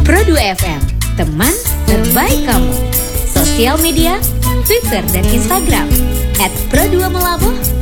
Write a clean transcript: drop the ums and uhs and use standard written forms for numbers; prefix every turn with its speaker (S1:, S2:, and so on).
S1: Pro2 FM, teman terbaik kamu. Sosial media, Twitter dan Instagram @Pro2Melabuh